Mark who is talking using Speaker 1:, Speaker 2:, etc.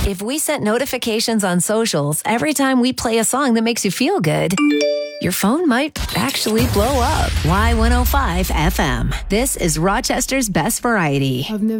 Speaker 1: If we set notifications on socials every time we play a song that makes you feel good, your phone might actually blow up. Y105 FM. This is Rochester's best variety.
Speaker 2: I've never